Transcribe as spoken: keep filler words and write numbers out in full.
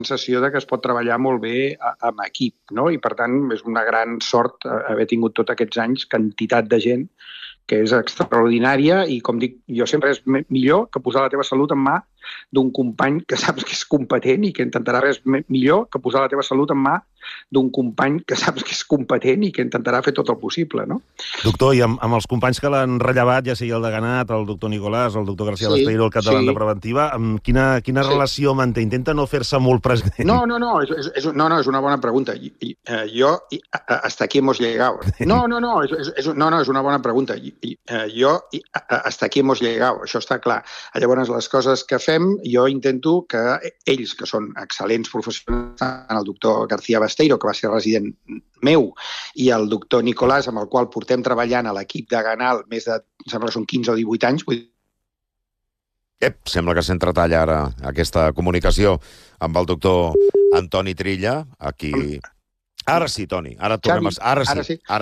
sensació de que es pot treballar molt bé amb equip, no? I per tant és una gran sort haver tingut tots aquests anys quantitat de gent que és extraordinària i, com dic, jo sempre és millor que posar la teva salut en mà d'un company que saps que és competent i que intentarà res millor que posar la teva salut en mà d'un company que saps que és competent i que intentarà fer tot el possible, no? Doctor, i amb, amb els companys que l'han rellevat, ja sigui el de Ganat, el doctor Nicolàs, el doctor García sí, Besteiro, el capdavant sí. de preventiva, amb quina, quina sí. relació manté? Intenta no fer-se molt present? No, no, no, és, és, no, no, és una bona pregunta. I, i, uh, jo, i, uh, hasta aquí hemos llegado. No, no, no, és, és, no, no, és una bona pregunta. I, i, uh, jo, i, uh, hasta aquí hemos llegado, això està clar. Llavors, les coses que fem, jo intento que ells, que són excel·lents professionals, el doctor García Besteiro, que va ser resident meu, i el doctor Nicolàs, amb el qual portem treballant a l'equip de Ganal més de, em sembla que són quinze o divuit anys. Vull... Ep, sembla que s'entretalla ara aquesta comunicació amb el doctor Antoni Trilla, aquí... Ara sí, Toni, ara tornem a... Ara sí, ara sí. Ara